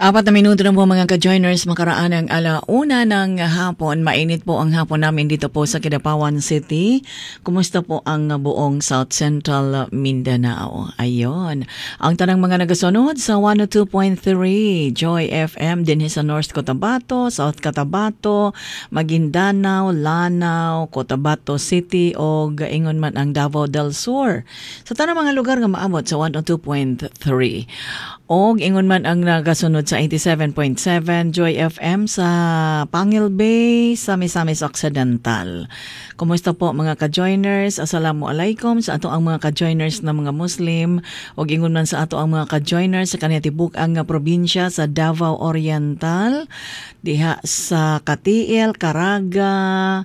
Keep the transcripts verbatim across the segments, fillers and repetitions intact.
Apat na minuto na po mga ka-joiners, makaraan ng alauna ng hapon. Mainit po ang hapon namin dito po sa Kidapawan City. Kumusta po ang buong South Central Mindanao? Ayun. Ang tanang mga nagasunod sa one oh two point three Joy F M din sa North Cotabato, South Cotabato, Maguindanao, Lanao, Cotabato City o gaingon man ang Davao del Sur. Sa tanang mga lugar nga maabot sa one oh two point three. Og ingon man ang nagasunod sa eighty-seven point seven Joy F M sa Pangil Bay, sa Misamis Occidental. Kumusta po mga ka-joiners? Assalamualaikum sa ato ang mga ka-joiners na mga Muslim. Og ingon man sa ato ang mga ka-joiners sa kaniya tibuk ang probinsya sa Davao Oriental, diha sa Katiil, Caraga,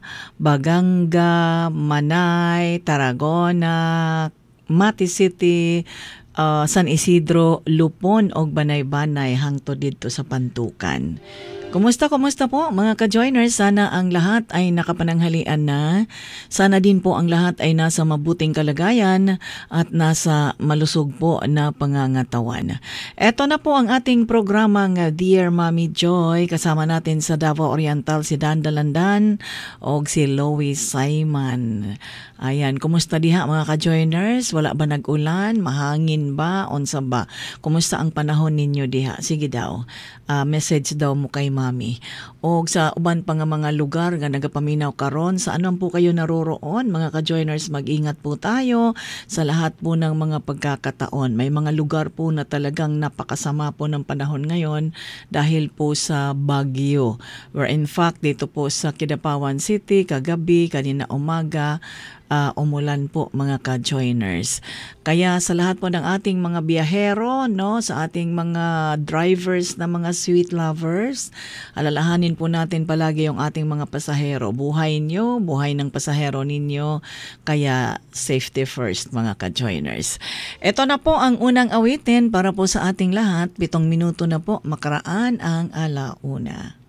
Baganga, Manay, Tarragona, Mati City, Uh, San Isidro, Lupon o Banay-Banay hangtod dito sa Pantukan. Kumusta, kumusta po mga ka-joiners? Sana ang lahat ay nakapananghalian na. Sana din po ang lahat ay nasa mabuting kalagayan at nasa malusog po na pangangatawan. Ito na po ang ating programang Dear Mommy Joy. Kasama natin sa Davao Oriental si Dan Dalandan o si Lois Simon. Ayan, kumusta diha mga ka-joiners? Wala ba nag-ulan? Mahangin ba? Onsa ba? Kumusta ang panahon ninyo diha? Sige daw, uh, message daw mo kay Mami. O sa uban pa nga mga lugar nga nagapaminaw karon, sa anong po kayo naroroon? Mga ka-joiners, mag-ingat po tayo sa lahat po ng mga pagkakataon. May mga lugar po na talagang napakasama po ng panahon ngayon dahil po sa bagyo. Where in fact, dito po sa Kidapawan City, kagabi, kanina umaga, Uh, umulan po mga ka-joiners. Kaya sa lahat po ng ating mga biyahero, no, sa ating mga drivers na mga sweet lovers, alalahanin po natin palagi yung ating mga pasahero. Buhay nyo, buhay ng pasahero ninyo, kaya safety first mga ka-joiners. Ito na po ang unang awitin para po sa ating lahat. Pitong minuto na po makaraan ang alauna.